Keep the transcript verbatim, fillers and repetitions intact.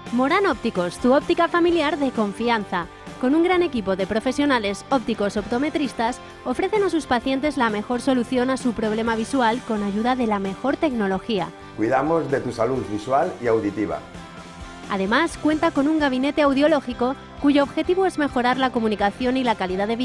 Morán Ópticos, tu óptica familiar de confianza. Con un gran equipo de profesionales ópticos optometristas, ofrecen a sus pacientes la mejor solución a su problema visual con ayuda de la mejor tecnología. Cuidamos de tu salud visual y auditiva. Además, cuenta con un gabinete audiológico cuyo objetivo es mejorar la comunicación y la calidad de vida